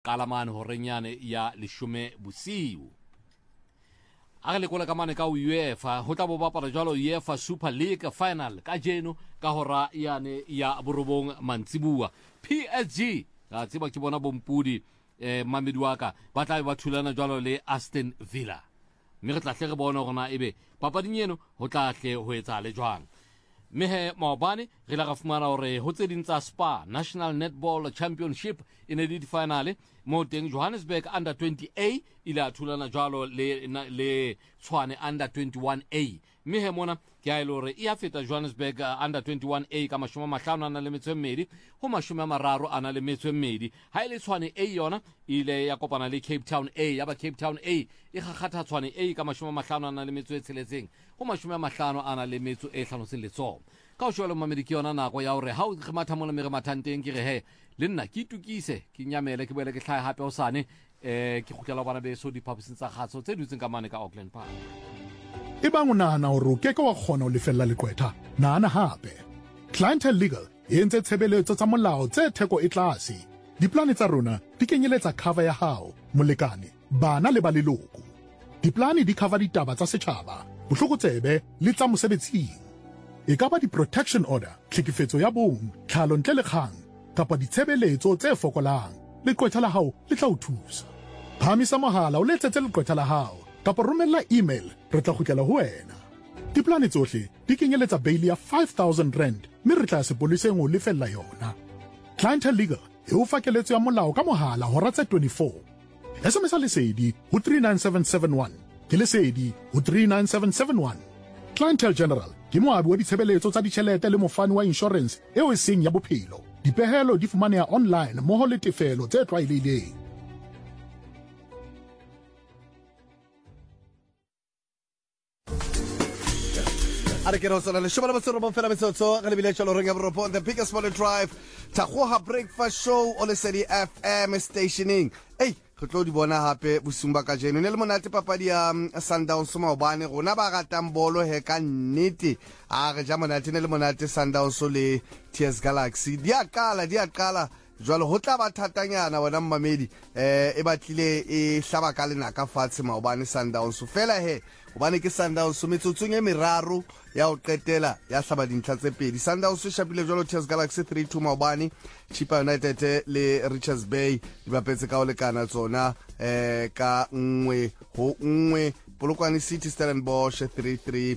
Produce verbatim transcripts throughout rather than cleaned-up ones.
kalamane horenyane ya leshume bosiu. A le kola kamane ka UEFA ho tla bo bapala jalo UEFA Super League final ka jeno ka hora yane ya borobong mantsibua. P S G ka tseba ke bona bompudi eh mamedi wa ka ba tla ba thulana jalo le Aston Villa. Mme re tla hle re bona gona ebe papading eno ho tla hle ho etsa le jwang. Mehe maobane re la ga fumana hore ho tse ding tsa Spa National Netball Championship in edit finale mo teng Johannesburg under twenty A ile a thulana jalo le le Tshwane under twenty-one A. Mehe mona ke a ile hore e a feta Johannesburg uh, under twenty-one A ka mashome mahlano ana le metso e mmedi ho mashome a mararo ana le metso e mmedi. Ha ile Tshwane A yona ile ya kopana le Cape Town A ya ba Cape Town A e gakgatha Tshwane A ka mashome mahlano ana le metso e tsheletseng ho mashome mahlano ana le metso e hlanoseng letso. Ka o shwele mamedi ke yona nako ya hore ha o re matha mona mere mathanteng ke re he le nna ke itukise ke nyamele ke boele ke hlaya hape hosane eh ke khutlela bana beso diphaposing tsa kgatso tse dutseng ka mane ka Auckland Park. E bang o nahana hore o keke wa kgona ho lefella lekwetha nahana hape Clientele Legal e entse tshebeletso tsa molao tse theko e tlase. Diplane tsa rona di kenyeletsa cover ya hao molekane bana le ba leloko. Diplane di cover ditaba tsa setjhaba bohlokotsebe le tsa mosebetsing. E ka ba di-protection order, tlhekefetso ya bong, tlhalo ntle le kgang, kapa ditshebeletso tse fokolang, leqwetha la hao le tla o thusa. Phamisa mohala o letsetse leqwetha la hao, kapa romella email, re tla kgutlela ho wena. Diplane tsohle di kenyeletsa bail ya five thousand rand, mme re tla sepoleseng ho lefella yona. Clientele Legal e o fa keletso ya molao ka mohala hora tse twenty-four. S M S lesedi ho three nine seven seven one, ke lesedi ho three nine seven seven one. Clientele General ke moabi wa ditshebeletso tsa ditjhelete le mofani wa insurance eo e seng ya bophelo. Dipehelo di fumaneha online mmoho le tefelo tse tlwaelehileng. Are ke rosa le shobala batsoro ba fela metsotso ga le bile tsholo renga boropo on the biggest morning drive Tagoha breakfast show on Lesedi F M stationing. Hey, re tlo di bona hape bosumba ka jeno ne le monate papadi ya Sundowns maobane rona ba ratang bolo he ka nnete a re ja monate ne le monate Sundowns le T S Galaxy di a qala di a qala jwalo ho tla ba thatanyana bona mmamedi eh e batlile e hlaba ka lena ka fatshe maobane Sundowns fela he obane ke Sundowns metsotsong e meraro ya o qetela ya hlaba dintlha tse pedi. Sundowns e shapile jwalo T S Galaxy three two maobane. Chippa United le Richards Bay di bapetse ka o lekana tsona eh ka nngwe ho nngwe. Polokwane City Stellenbosch three three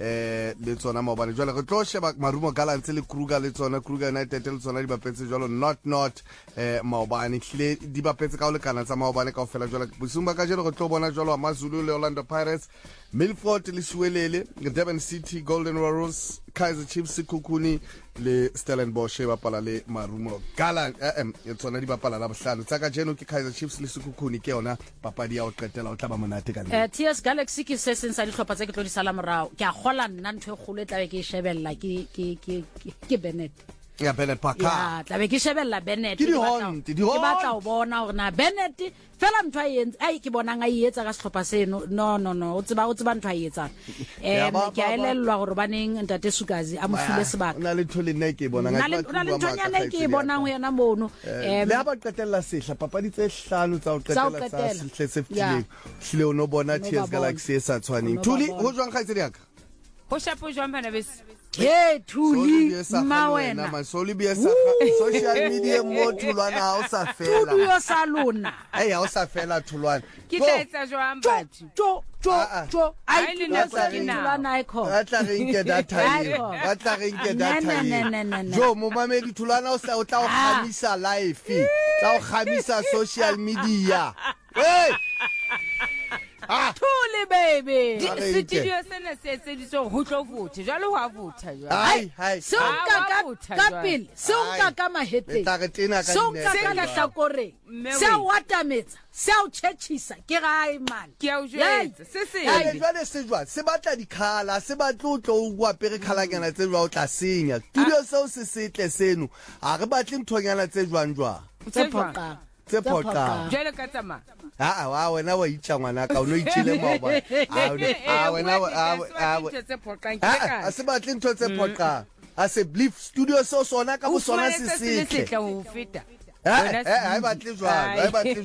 eh le tsona maobane jwale re tlo sheba Marumo Gallants le Kruger le tsona Kruger United le tsona di bapetse jwalo not not eh maobane hlile di bapetse ka o lekana tsa maobane ka ofela jwale bosumba ka jelo re tlo bona jwalo AmaZulu le Orlando Pirates, Milford le Siwelele, Durban City Golden Warriors, Kaizer Chiefs Sekhukhune le Stellenbosch ba pala le Marumo Gallants eh e tsona di bapala la bohlano tsa ka jeno ke Kaizer Chiefs le Sekhukhune ke yona papadi ya o qetela o tla ba monate ka eh T S Galaxy ke se seng sa dihlopha tse ke tlo di sala morao ke a gola nna ntwe kholo e tlabe ke shebella ke ke ke ke Bennett ya Bennett Parker ya tlabe ke shebella Bennett ke batla o bona hore na Bennett fela ntwa yentse ai ke bona nga ietsa ka sehlopha seno no no no o tseba o tseba ntwa ietsa eh ke a elellwa gore baneng ntate Sukazi a mo file sebaka na le thole nne ke bona nga na le ntonyana ke bona ho yena mono eh le ba qetella sehla papadi tse hlano tsa o qetella tsa sehle se fitile hlile o no bona T S Galaxy e sa tshwaneng Thuli ho jwang khaitsedi yaka ho shapo jwang bana bese hey Thuli mawena masoli bia sa social media mo Thulwana o sa fela Thuli yo sa lona hey ha o sa fela Thulwana ke tletsa jwang batho jo jo jo ai le na sa Thulwana icon ba tla re nke data e ba tla re nke data e jo mo mamedi Thulwana o sa o tla o khamisa live tla o khamisa social media hey ah Thuli baby studio sena se se di so ho tlo vutha jalo ho a vutha jalo hai hai so ka ka pele so ka ka mahete so ka ka la hlakore se watametsa se o chechisa ke gai man ke a o jetsa se se jale se jwa se batla dikhala se batla o tlo o apere khalanyana tse jwa o tla senya studio se o se setle seno a re batle nthonyana tse jwang jwa tse phoqa tse phoqa jale ka tsama ah wa wena wa itša ngwana ka o no itšile maoba ah wena ah a se batle ntho tse phoqa a se belief studio so sona ka bo sona se setle Eh, eh, ha e batle jwalo, ha e batle